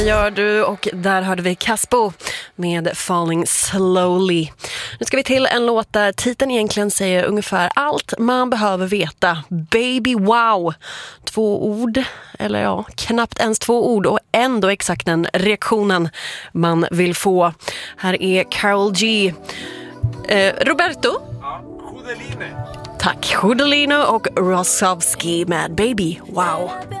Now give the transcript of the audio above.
Gör du, och där hörde vi Caspo med Falling Slowly. Nu ska vi till en låt där titeln egentligen säger ungefär allt man behöver veta. Baby wow. 2 ord, eller ja, knappt ens 2 ord, och ändå exakt den reaktionen man vill få. Här är Karol G. Roberto? Ja, Judeline. Tack, Judeline och Rosowski med Baby wow.